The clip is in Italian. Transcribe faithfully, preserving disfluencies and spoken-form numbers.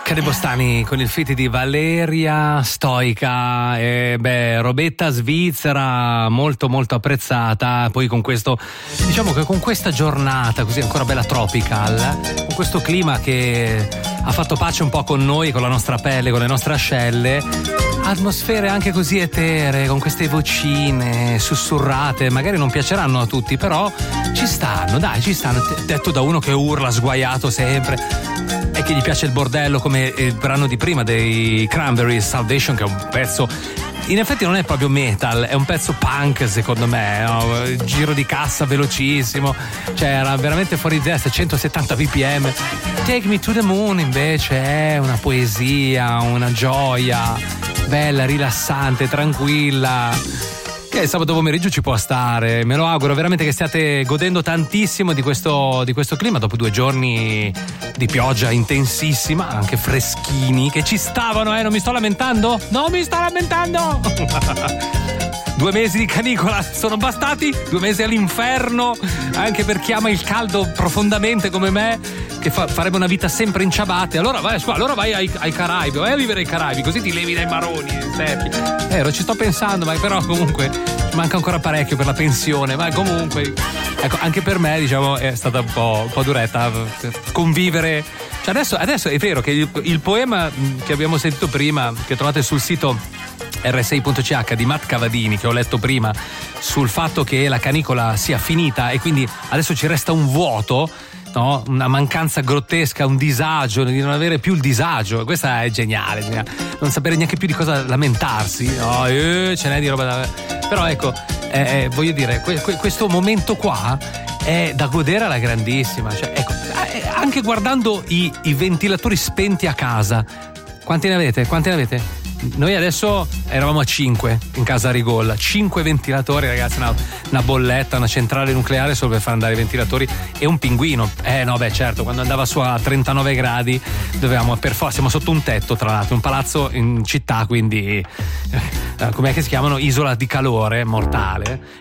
Cade Bostani con il feat di Valeria Stoica, e beh, robetta svizzera molto molto apprezzata. Poi con questo, diciamo che con questa giornata così ancora bella tropical, con questo clima che ha fatto pace un po' con noi, con la nostra pelle, con le nostre ascelle, atmosfere anche così eteree, con queste vocine sussurrate, magari non piaceranno a tutti, però ci stanno, dai, ci stanno. Detto da uno che urla sguaiato sempre e che gli piace il bordello, come il brano di prima dei Cranberries, Salvation, che è un pezzo, in effetti non è proprio metal, è un pezzo punk secondo me, no? Giro di cassa velocissimo, cioè era veramente fuori di testa, centosettanta bpm. Take Me to the Moon invece è una poesia, una gioia bella, rilassante, tranquilla, che il sabato pomeriggio ci può stare. Me lo auguro veramente che stiate godendo tantissimo di questo, di questo clima dopo due giorni di pioggia intensissima, anche freschini, che ci stavano, eh, non mi sto lamentando? Non mi sto lamentando! Due mesi di canicola sono bastati? Due mesi all'inferno, anche per chi ama il caldo profondamente come me, che fa, farebbe una vita sempre in ciabatte. Allora vai, allora vai ai, ai Caraibi, vai a vivere ai Caraibi, così ti levi dai maroni secchi. Eh, non ci sto pensando, ma però comunque manca ancora parecchio per la pensione, ma comunque ecco, anche per me diciamo è stata un po', un po' duretta convivere. Cioè adesso, adesso è vero che il, il poema che abbiamo sentito prima, che trovate sul sito erre sei punto ci acca di Matt Cavadini, che ho letto prima, sul fatto che la canicola sia finita e quindi adesso ci resta un vuoto, no? Una mancanza grottesca, un disagio, di non avere più il disagio. Questa è geniale, geniale. Non sapere neanche più di cosa lamentarsi, no? Eh, ce n'è di roba da... Però ecco, eh, eh, voglio dire, que- que- questo momento qua è da godere alla grandissima. Cioè, ecco, eh, anche guardando i, i ventilatori spenti a casa, quanti ne avete? Quanti ne avete? Noi adesso eravamo a cinque in casa Rigolla, cinque ventilatori, ragazzi, una, una bolletta, una centrale nucleare solo per far andare i ventilatori, e un pinguino. Eh no, beh certo, quando andava su a trentanove gradi dovevamo per forza, siamo sotto un tetto tra l'altro, un palazzo in città, quindi eh, com'è che si chiamano? Isola di calore mortale,